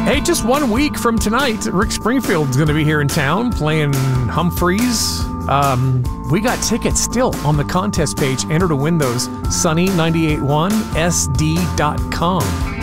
Hey, just 1 week from tonight, Rick Springfield's going to be here in town playing Humphreys. We got tickets still on the contest page. Enter to win those. Sunny981sd.com.